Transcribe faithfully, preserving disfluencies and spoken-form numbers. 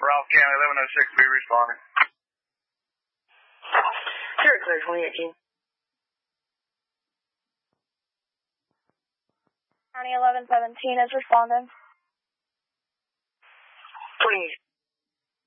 Ralph County, eleven oh six, be responding. Zero clear, twenty eighteen. County eleven seventeen is responding. twenty